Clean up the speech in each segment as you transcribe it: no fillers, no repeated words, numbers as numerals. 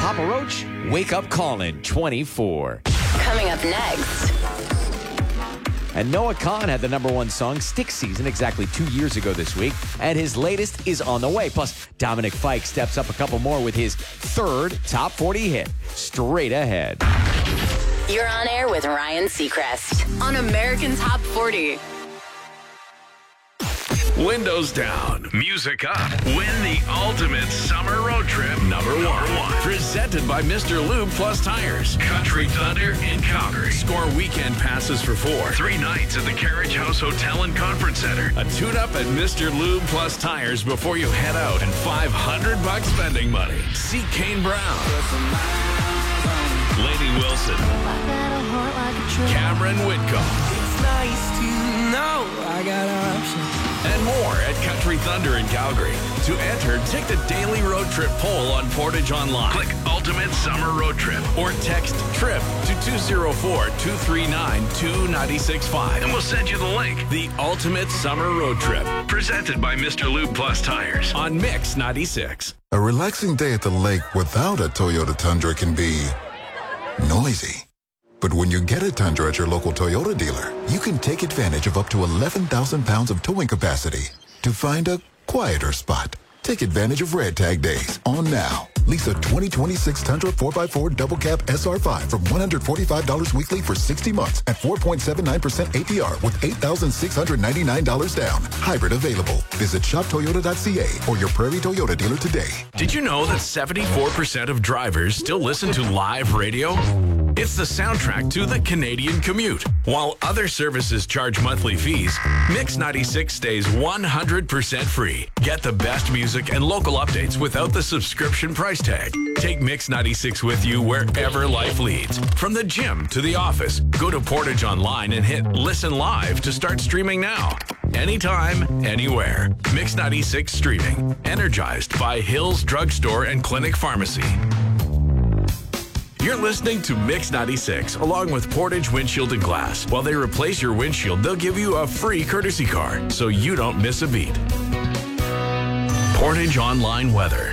Papa Roach, Wake Up Callin' 24. Coming up next. And Noah Kahan had the number one song, Stick Season, exactly 2 years ago this week. And his latest is on the way. Plus, Dominic Fike steps up a couple more with his third top 40 hit, Straight Ahead. You're on air with Ryan Seacrest on American Top 40. Windows down, music up. Win the ultimate summer road trip number one. Presented by Mr. Lube Plus Tires. Country Thunder in Calgary. Score weekend passes for 4. 3 nights at the Carriage House Hotel and Conference Center. A tune-up at Mr. Lube Plus Tires before you head out. And $500 spending money. See Kane Brown. Lady Wilson. Cameron Whitcomb. It's nice to know I got options. And more at Country Thunder in Calgary. To enter, take the daily road trip poll on Portage Online. Click Ultimate Summer Road Trip or text TRIP to 204-239-2965 and we'll send you the link. The Ultimate Summer Road Trip, presented by Mr. Lube Plus Tires on Mix 96. A relaxing day at the lake without a Toyota Tundra can be noisy. But when you get a Tundra at your local Toyota dealer, you can take advantage of up to 11,000 pounds of towing capacity to find a quieter spot. Take advantage of Red Tag Days on now. Lease a 2026 Tundra 4x4 Double Cab SR5 from $145 weekly for 60 months at 4.79% APR with $8,699 down. Hybrid available. Visit shoptoyota.ca or your Prairie Toyota dealer today. Did you know that 74% of drivers still listen to live radio? It's the soundtrack to the Canadian commute. While other services charge monthly fees, Mix 96 stays 100% free. Get the best music and local updates without the subscription price tag. Take Mix 96 with you wherever life leads. From the gym to the office, go to Portage Online and hit Listen Live to start streaming now. Anytime, anywhere. Mix 96 streaming. Energized by Hills Drugstore and Clinic Pharmacy. You're listening to Mix 96, along with Portage Windshield and Glass. While they replace your windshield, they'll give you a free courtesy car, so you don't miss a beat. Portage Online weather.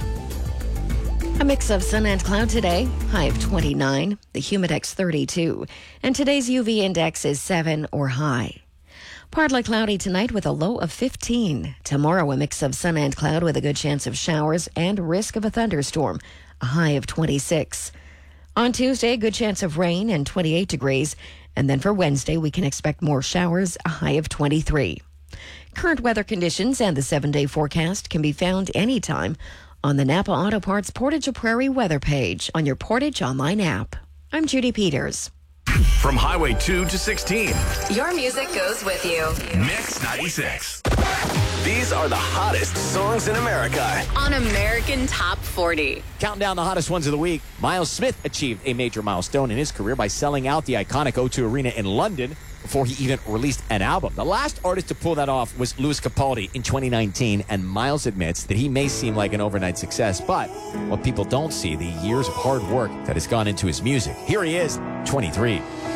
A mix of sun and cloud today, high of 29, the Humidex 32, and today's UV index is 7 or high. Partly cloudy tonight with a low of 15. Tomorrow, a mix of sun and cloud with a good chance of showers and risk of a thunderstorm, a high of 26. On Tuesday, a good chance of rain and 28 degrees. And then for Wednesday, we can expect more showers, a high of 23. Current weather conditions and the 7-day forecast can be found anytime on the Napa Auto Parts Portage Prairie weather page on your Portage Online app. I'm Judy Peters. From Highway 2 to 16. Your music goes with you. Mix 96. These are the hottest songs in America. On American Top 40. Counting down the hottest ones of the week, Miles Smith achieved a major milestone in his career by selling out the iconic O2 Arena in London before he even released an album. The last artist to pull that off was Louis Capaldi in 2019, and Miles admits that he may seem like an overnight success, but what people don't see, the years of hard work that has gone into his music. Here he is, 23.